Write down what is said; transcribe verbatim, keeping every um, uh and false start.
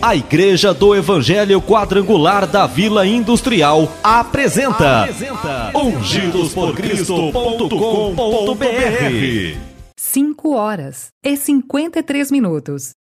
A Igreja do Evangelho Quadrangular da Vila Industrial apresenta, apresenta ungidos por cristo ponto com ponto br. cinco horas e cinquenta e três minutos.